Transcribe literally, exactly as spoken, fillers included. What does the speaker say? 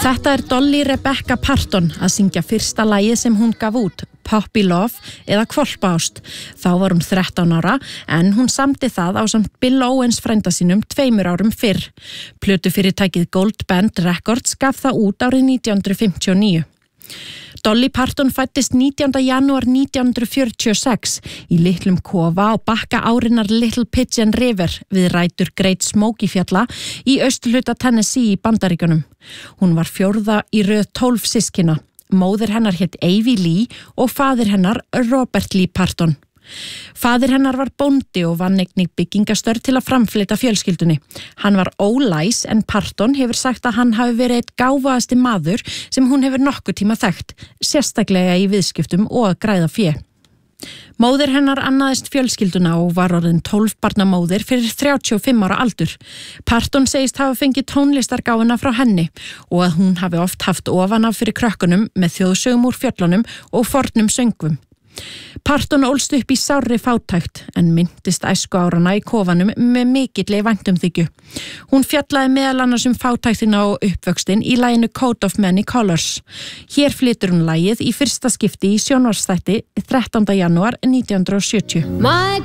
Þetta er Dolly Rebecca Parton að syngja fyrsta lagið sem hún gaf út, Puppy Love eða Hvolpaást. Þá var hún þrettán ára en hún samdi það ásamt Bill Owens frænda sínum tveimur árum fyrr. Plötufyrirtækið Gold Band Records gaf það út árið nítján hundruð fimmtíu og níu. Dolly Parton fæddist nítjánda janúar nítján hundruð fjörutíu og sex í litlum kofa á bakka árinnar Little Pigeon River við rætur Great Smoky fjalla í austurhluta Tennessee í Bandaríkjunum. Hún var fjórða í röð tólf systkina. Móðir hennar hét Avie Lee og faðir hennar Robert Lee Parton. Faðir hennar var bóndi og vann einnig byggingarstörf til að framfleyta fjölskyldunni. Hann var ólæs en Parton hefur sagt að hann hafi verið eitt gáfaðasti maður sem hún hefur nokkuð tíma þekkt, sérstaklega í viðskiptum og að græða fé. Móðir hennar annaðist fjölskylduna og var orðin tólf barna móðir fyrir þrjátíu og fimm ára aldur. Parton segist hafa fengið tónlistargáfuna frá henni og að hún hafi oft haft ofan af fyrir krökkunum með þjóðsögum úr fjöllunum og fornum söngvum. Parton ólst upp í sárri fátækt en minntist æsku árana í kofanum með mikilli væntumþykju. Hún fjallaði meðal annars um fátæktina og uppvöxtin í laginu Coat of Many Colors. Hér flytur hún lagið í fyrsta skipti í sjónvarpsþætti þrettánda janúar nítján hundruð og sjötíu.